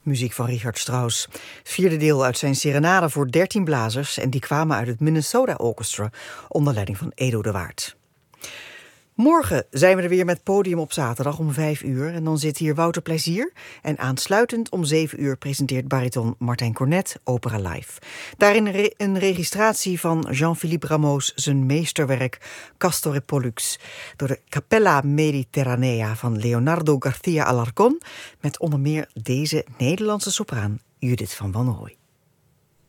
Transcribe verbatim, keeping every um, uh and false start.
Muziek van Richard Strauss. Vierde deel uit zijn serenade voor dertien blazers en die kwamen uit het Minnesota Orchestra onder leiding van Edo de Waard. Morgen zijn we er weer met Podium op zaterdag om vijf uur. En dan zit hier Wouter Plezier. En aansluitend om zeven uur presenteert bariton Martijn Cornet Opera Live. Daarin re- een registratie van Jean-Philippe Rameau's zijn meesterwerk Castor et Pollux door de Capella Mediterranea van Leonardo García Alarcón met onder meer deze Nederlandse sopraan Judith van Wanrooy.